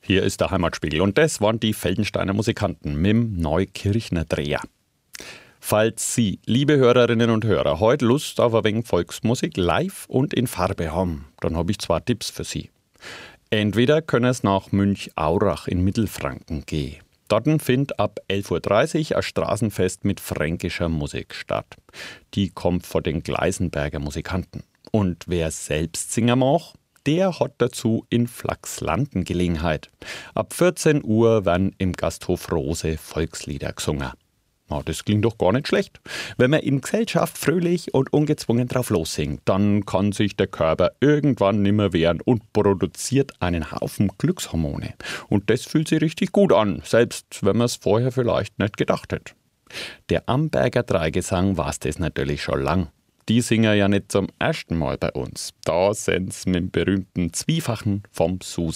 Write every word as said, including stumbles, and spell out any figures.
Hier ist der Heimatspiegel und das waren die Feldensteiner Musikanten mit dem Neukirchner Dreher. Falls Sie, liebe Hörerinnen und Hörer, heute Lust auf ein wenig Volksmusik live und in Farbe haben, dann habe ich zwei Tipps für Sie. Entweder können es nach Münch-Aurach in Mittelfranken gehen. Dort findet ab elf Uhr dreißig ein Straßenfest mit fränkischer Musik statt. Die kommt von den Gleisenberger Musikanten. Und wer selbst Singer macht, der hat dazu in Flachslanden Gelegenheit. Ab vierzehn Uhr werden im Gasthof Rose Volkslieder gesungen. Na, das klingt doch gar nicht schlecht. Wenn man in Gesellschaft fröhlich und ungezwungen drauf lossingt, dann kann sich der Körper irgendwann nimmer wehren und produziert einen Haufen Glückshormone. Und das fühlt sich richtig gut an, selbst wenn man es vorher vielleicht nicht gedacht hätte. Der Amberger Dreigesang war's das natürlich schon lang. Die singen ja nicht zum ersten Mal bei uns. Da sind's mit dem berühmten Zwiefachen vom Susi.